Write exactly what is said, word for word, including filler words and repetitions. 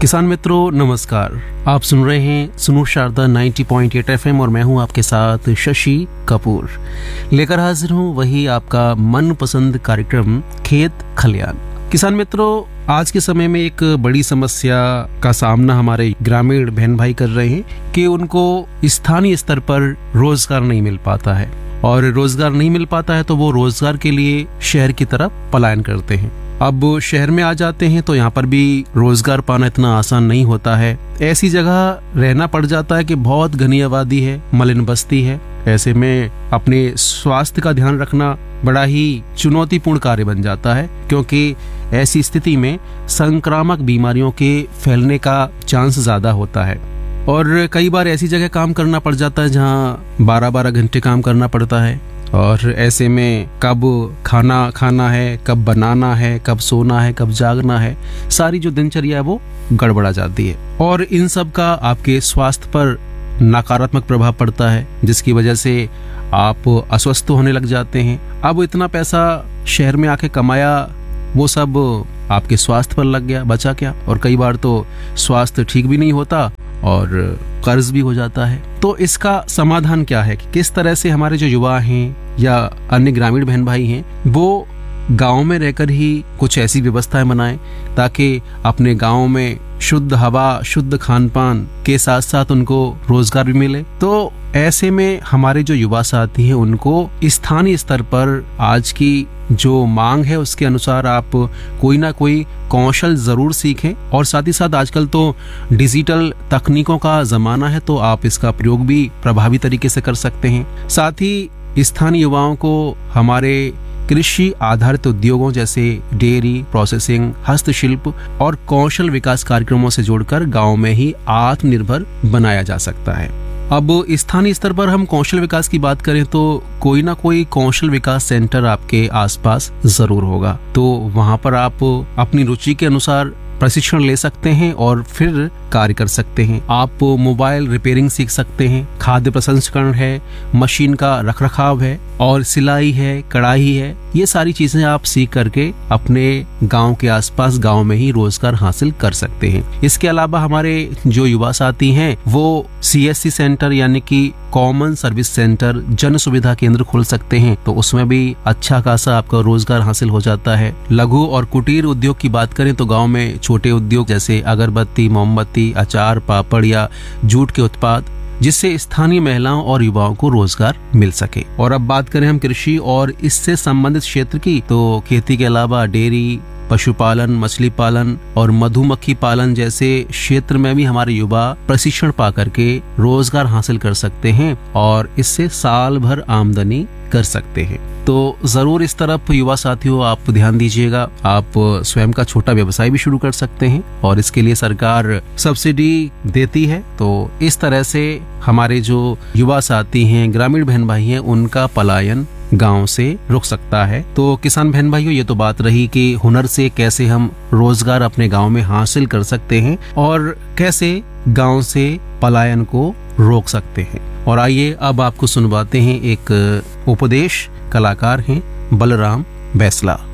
किसान मित्रों नमस्कार, आप सुन रहे हैं सुनो शारदा नब्बे पॉइंट आठ एफएम और मैं हूं आपके साथ शशि कपूर। लेकर हाजिर हूं वही आपका मनपसंद कार्यक्रम खेत खलियान। किसान मित्रों, आज के समय में एक बड़ी समस्या का सामना हमारे ग्रामीण बहन भाई कर रहे हैं कि उनको स्थानीय स्तर पर रोजगार नहीं मिल पाता है, और रोजगार नहीं मिल पाता है तो वो रोजगार के लिए शहर की तरफ पलायन करते हैं। अब शहर में आ जाते हैं तो यहाँ पर भी रोजगार पाना इतना आसान नहीं होता है। ऐसी जगह रहना पड़ जाता है कि बहुत घनी आबादी है, मलिन बस्ती है। ऐसे में अपने स्वास्थ्य का ध्यान रखना बड़ा ही चुनौतीपूर्ण कार्य बन जाता है, क्योंकि ऐसी स्थिति में संक्रामक बीमारियों के फैलने का चांस ज्यादा होता है। और कई बार ऐसी जगह काम करना पड़ जाता है जहाँ बारह बारह घंटे काम करना पड़ता है, और ऐसे में कब खाना खाना है, कब बनाना है, कब सोना है, कब जागना है, सारी जो दिनचर्या है वो गड़बड़ा जाती है। और इन सब का आपके स्वास्थ्य पर नकारात्मक प्रभाव पड़ता है, जिसकी वजह से आप अस्वस्थ होने लग जाते हैं। अब इतना पैसा शहर में आके कमाया, वो सब आपके स्वास्थ्य पर लग गया, बचा क्या? और कई बार तो स्वास्थ्य ठीक भी नहीं होता और कर्ज भी हो जाता है। तो इसका समाधान क्या है कि किस तरह से हमारे जो युवा हैं या अन्य ग्रामीण बहन भाई हैं वो गांव में रहकर ही कुछ ऐसी व्यवस्थाएं बनाएं ताकि अपने गांव में शुद्ध हवा, शुद्ध खान पान के साथ साथ उनको रोजगार भी मिले। तो ऐसे में हमारे जो युवा साथी हैं उनको स्थानीय स्तर पर आज की जो मांग है उसके अनुसार आप कोई ना कोई कौशल जरूर सीखें। और साथ ही साथ आजकल तो डिजिटल तकनीकों का जमाना है, तो आप इसका प्रयोग भी प्रभावी तरीके से कर सकते हैं। साथ ही स्थानीय युवाओं को हमारे कृषि आधारित उद्योगों जैसे डेयरी प्रोसेसिंग, हस्तशिल्प और कौशल विकास कार्यक्रमों से जोड़कर गांव में ही आत्मनिर्भर बनाया जा सकता है। अब स्थानीय स्तर पर हम कौशल विकास की बात करें तो कोई ना कोई कौशल विकास सेंटर आपके आसपास जरूर होगा, तो वहां पर आप अपनी रुचि के अनुसार प्रशिक्षण ले सकते हैं और फिर कार्य कर सकते हैं। आप मोबाइल रिपेयरिंग सीख सकते हैं, खाद्य प्रसंस्करण है, मशीन का रखरखाव है, और सिलाई है, कढ़ाई है। ये सारी चीजें आप सीख करके अपने गांव के आसपास गांव में ही रोजगार हासिल कर सकते हैं। इसके अलावा हमारे जो युवा साथी हैं वो सीएससी सेंटर यानी कि कॉमन सर्विस सेंटर, जन सुविधा केंद्र खोल सकते हैं, तो उसमें भी अच्छा खासा आपका रोजगार हासिल हो जाता है। लघु और कुटीर उद्योग की बात करें तो गांव में छोटे उद्योग जैसे अगरबत्ती, मोमबत्ती, अचार, पापड़ या जूट के उत्पाद, जिससे स्थानीय महिलाओं और युवाओं को रोजगार मिल सके। और अब बात करें हम कृषि और इससे संबंधित क्षेत्र की, तो खेती के अलावा डेयरी, पशुपालन, मछली पालन और मधुमक्खी पालन जैसे क्षेत्र में भी हमारे युवा प्रशिक्षण पा करके रोजगार हासिल कर सकते हैं और इससे साल भर आमदनी कर सकते हैं। तो जरूर इस तरफ युवा साथियों आप ध्यान दीजिएगा। आप स्वयं का छोटा व्यवसाय भी शुरू कर सकते हैं और इसके लिए सरकार सब्सिडी देती है। तो इस तरह से हमारे जो युवा साथी हैं, ग्रामीण बहन भाई हैं, उनका पलायन गांव से रुक सकता है। तो किसान बहन भाइयों, ये तो बात रही कि हुनर से कैसे हम रोजगार अपने गांव में हासिल कर सकते हैं और कैसे गांव से पलायन को रोक सकते हैं। और आइए अब आपको सुनवाते हैं एक उपदेश। कलाकार हैं बलराम बैसला।